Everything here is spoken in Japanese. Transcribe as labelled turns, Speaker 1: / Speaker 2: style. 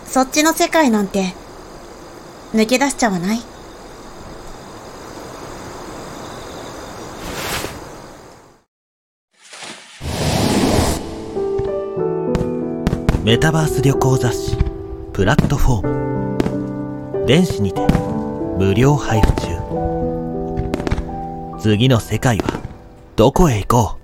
Speaker 1: そっちの世界なんて抜け出しちゃわない？
Speaker 2: メタバース旅行雑誌プラットフォーム電子にて無料配布中。次の世界はどこへ行こう。